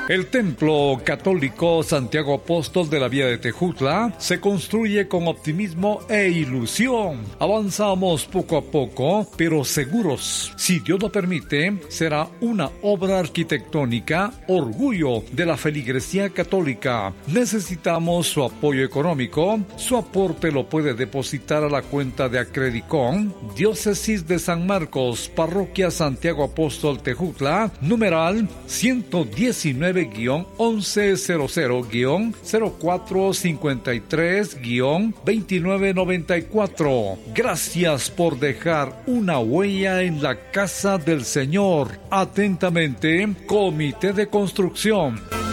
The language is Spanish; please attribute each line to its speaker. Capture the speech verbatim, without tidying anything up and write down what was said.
Speaker 1: El Templo Católico Santiago Apóstol de la Vía de Tejutla se construye con optimismo e ilusión. Avanzamos poco a poco, pero seguros. Si Dios lo permite, será una obra arquitectónica, orgullo de la feligresía católica. Necesitamos su apoyo económico. Su aporte lo puede depositar a la cuenta de Acredicon, Diócesis de San Marcos, Parroquia Santiago Apóstol Tejutla, numeral ciento diecinueve guión once cero cero guión cero cuatro cincuenta y tres guión veintinueve noventa y cuatro. Gracias por dejar una huella en la casa del Señor. Atentamente, Comité de Construcción.